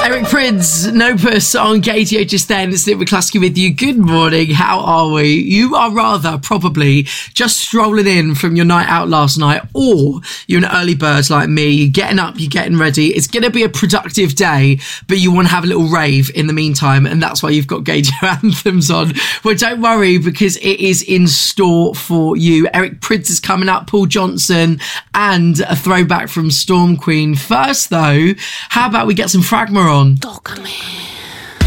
Eric Prydz, No Puss on KTO just then. It's Nick McCluskey with you. Good morning. How are we? You are rather probably just strolling in from your night out last night, or you're an early bird like me. You're getting up, you're getting ready. It's going to be a productive day, but you want to have a little rave in the meantime, and that's why you've got KTO anthems on. Well, don't worry, because it is in store for you. Eric Prydz is coming up, Paul Johnson, and a throwback from Storm Queen. First, though, how about we get some Fragma on? Talk me.